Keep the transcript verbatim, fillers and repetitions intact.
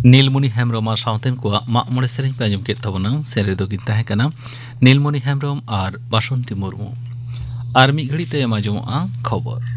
नीलमणि हेम्ब्रम और साउतेन को माग मोड़े सेरें पे आंजम केत ताबोना सेरे दो किन ताहे कना नीलमणि हेम्ब्रम और बासंती मुर्मू। आर मी घड़ी ते आंजमोगा खबर।